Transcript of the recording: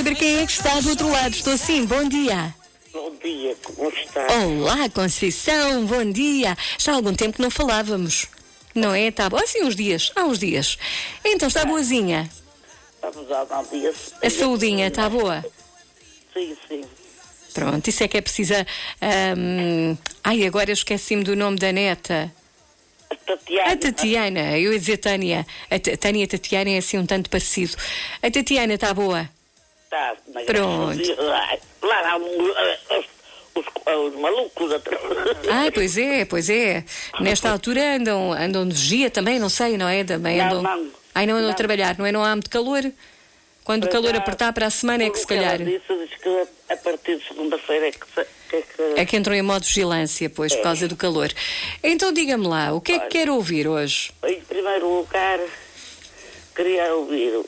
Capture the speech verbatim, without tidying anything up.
ver quem é que está do outro lado. Estou sim, bom dia. Bom dia, como está? Olá, Conceição, bom dia. Já há algum tempo que não falávamos, não é? Está bom, assim uns dias, há uns dias. Então, está boazinha? Vamos lá, bom dia. A saudinha está boa? Sim, sim. Pronto, isso é que é precisa... hum, Ai, agora eu esqueci-me do nome da neta. A Tatiana. A Tatiana, eu ia dizer Tânia. A T- Tânia e a Tatiana é assim um tanto parecido. A Tatiana está boa? Tá, mas Pronto. Lá, lá há um, os, os, os malucos atrás. Ah, pois é, pois é. Nesta altura andam, andam de vigia também, não sei, não é? Também Não, andam... não. Ai, não andam Não. a trabalhar, não é? Não há muito calor? Quando o calor apertar para a semana é que se calhar... Ela disse, diz que a partir de segunda-feira é que... se- É que... É que entrou em modo de vigilância, pois, por causa do calor. Então diga-me lá, o que é que quer ouvir hoje? Em primeiro lugar, queria ouvir